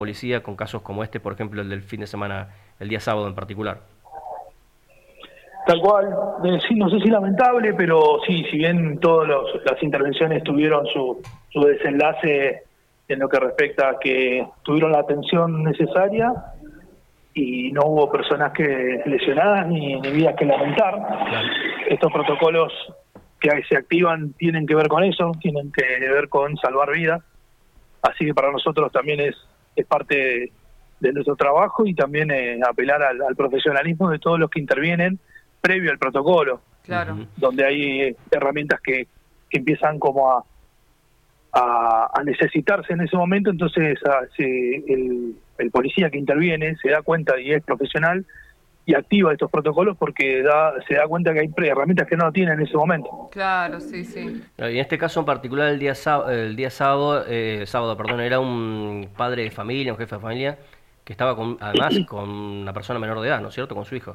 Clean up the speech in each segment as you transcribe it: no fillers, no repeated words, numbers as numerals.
policía con casos como este, por ejemplo, el del fin de semana, el día sábado en particular. Tal cual, sí, no sé si lamentable, pero sí, si bien todas las intervenciones tuvieron su desenlace en lo que respecta a que tuvieron la atención necesaria y no hubo personas que lesionadas ni vidas que lamentar. Claro. Estos protocolos que se activan tienen que ver con eso, tienen que ver con salvar vidas, así que para nosotros también es parte de nuestro trabajo y también apelar al profesionalismo de todos los que intervienen previo al protocolo, Claro. donde hay herramientas que empiezan como a necesitarse en ese momento, entonces el policía que interviene se da cuenta y es profesional y activa estos protocolos porque se da cuenta que hay herramientas que no tiene en ese momento. Claro, sí, sí. Y en este caso en particular, el día sábado, era un padre de familia, un jefe de familia, que estaba además con una persona menor de edad, ¿no es cierto?, con su hijo.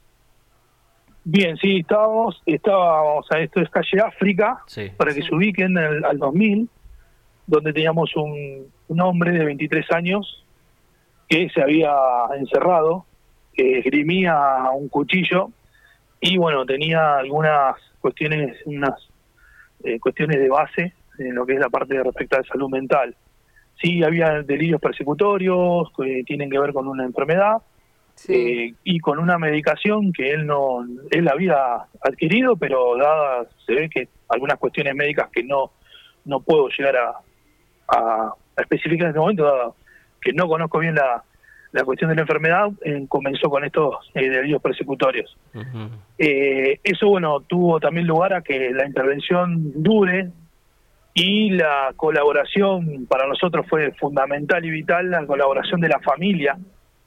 Bien, sí, estábamos, esto es calle África, Sí. para que se ubiquen al 2000, donde teníamos un hombre de 23 años que se había encerrado, que esgrimía un cuchillo y bueno, tenía algunas cuestiones, cuestiones de base en lo que es la parte respecto a la salud mental. Sí, había delirios persecutorios que tienen que ver con una enfermedad, Sí. y con una medicación que él había adquirido, pero se ve que algunas cuestiones médicas que no puedo llegar a especificar en este momento, dado que no conozco bien la cuestión de la enfermedad, comenzó con estos delirios persecutorios. Uh-huh. Eso, bueno, tuvo también lugar a que la intervención dure y la colaboración para nosotros fue fundamental y vital, la colaboración de la familia,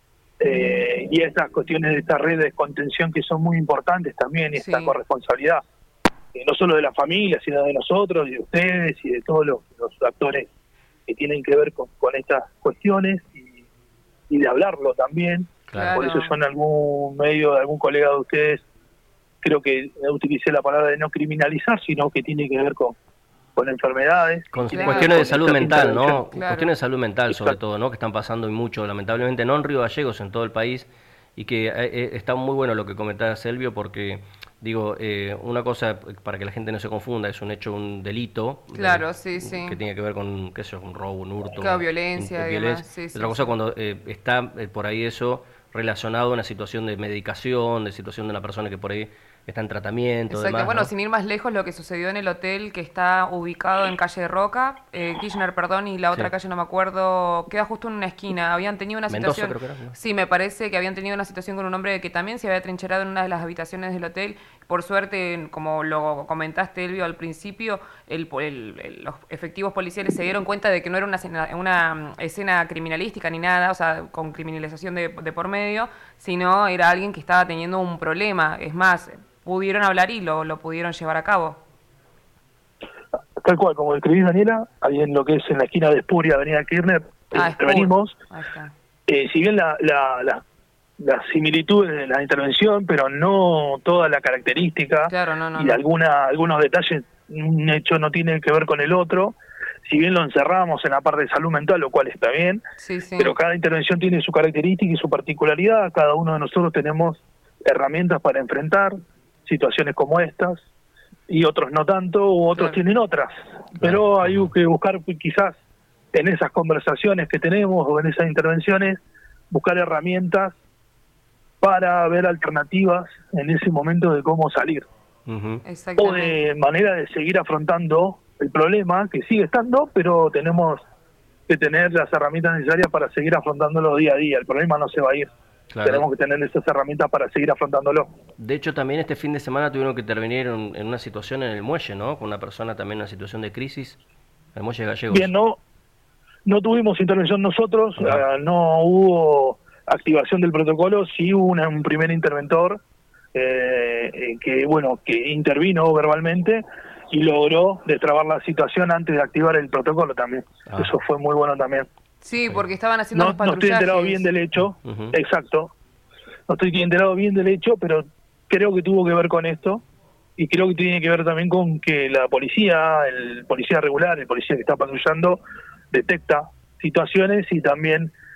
y estas cuestiones de esta red de contención que son muy importantes también, y esta corresponsabilidad, no solo de la familia, sino de nosotros y de ustedes y de todos los actores que tienen que ver con estas cuestiones y de hablarlo también. Claro. Por eso yo en algún medio de algún colega de ustedes creo que utilicé la palabra de no criminalizar, sino que tiene que ver con enfermedades. Con Claro. cuestiones de salud mental, ¿no? Claro. Cuestiones de salud mental, sobre Exacto. todo, ¿no? Que están pasando y mucho, lamentablemente, no en Río Gallegos, en todo el país, y que está muy bueno lo que comentaba Selvio, porque, digo, una cosa, para que la gente no se confunda, es un hecho, un delito. Claro, sí, sí. Que tiene que ver con, qué sé yo, un robo, un hurto. Claro, violencia y demás. Sí, Otra cosa cuando está por ahí eso relacionado a una situación de medicación, de situación de una persona que por ahí está en tratamiento. Exacto. Demás, Bueno, ¿no? sin ir más lejos, lo que sucedió en el hotel que está ubicado en calle Roca, Kirchner, perdón, y la otra Sí. calle no me acuerdo, queda justo en una esquina. Habían tenido una Mendoza, situación, creo que era, ¿no? sí, me parece que habían tenido una situación con un hombre que también se había trincherado en una de las habitaciones del hotel. Por suerte, como lo comentaste, Elvio, al principio, los efectivos policiales se dieron cuenta de que no era una escena criminalística ni nada, o sea, con criminalización de por medio, sino era alguien que estaba teniendo un problema. Es más, pudieron hablar y lo pudieron llevar a cabo. Tal cual, como describís, Daniela, ahí en lo que es en la esquina de Espuria, Avenida Kirchner, intervenimos. Ahí está. Si bien las similitudes de la intervención, pero no toda la característica, Claro, no. y algunos detalles, un hecho no tiene que ver con el otro. Si bien lo encerramos en la parte de salud mental, lo cual está bien, Sí, sí. pero cada intervención tiene su característica y su particularidad. Cada uno de nosotros tenemos herramientas para enfrentar situaciones como estas, y otros no tanto, u otros tienen otras. Pero hay que buscar quizás en esas conversaciones que tenemos o en esas intervenciones, buscar herramientas para ver alternativas en ese momento de cómo salir. Uh-huh. O de manera de seguir afrontando el problema, que sigue estando, pero tenemos que tener las herramientas necesarias para seguir afrontándolo día a día. El problema no se va a ir. Claro. Tenemos que tener esas herramientas para seguir afrontándolo. De hecho, también este fin de semana tuvieron que intervenir en una situación en el muelle, ¿no? Con una persona también en una situación de crisis, el muelle Gallegos. Bien, no tuvimos intervención nosotros, no hubo activación del protocolo, sí hubo un primer interventor que intervino verbalmente y logró destrabar la situación antes de activar el protocolo también. Eso fue muy bueno también. Sí, porque estaban haciendo los No estoy patrullajes. enterado bien del hecho, exacto. No estoy enterado bien del hecho, pero creo que tuvo que ver con esto y creo que tiene que ver también con que la policía, el policía regular, el policía que está patrullando, detecta situaciones y también